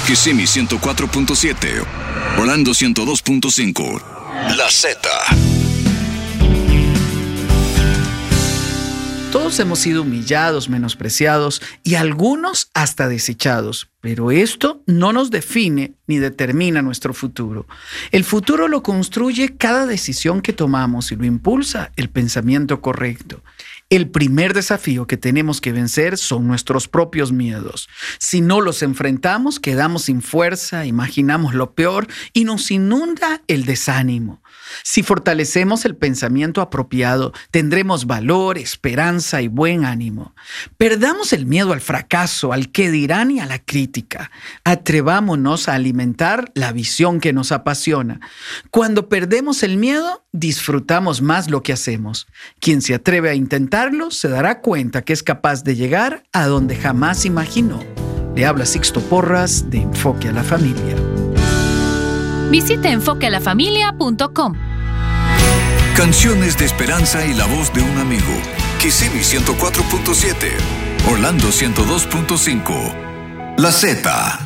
Kissimmee 104.7, Orlando 102.5, La Z. Todos hemos sido humillados, menospreciados y algunos hasta desechados, pero esto no nos define ni determina nuestro futuro. El futuro lo construye cada decisión que tomamos y lo impulsa el pensamiento correcto. El primer desafío que tenemos que vencer son nuestros propios miedos. Si no los enfrentamos, quedamos sin fuerza, imaginamos lo peor y nos inunda el desánimo. Si fortalecemos el pensamiento apropiado, tendremos valor, esperanza y buen ánimo. Perdamos el miedo al fracaso, al qué dirán y a la crítica. Atrevámonos a alimentar la visión que nos apasiona. Cuando perdemos el miedo, disfrutamos más lo que hacemos. Quien se atreve a intentarlo se dará cuenta que es capaz de llegar a donde jamás imaginó. Le habla Sixto Porras de Enfoque a la Familia. Visite enfoquealafamilia.com. Canciones de esperanza y la voz de un amigo. Kissimmee 104.7, Orlando 102.5, La Z.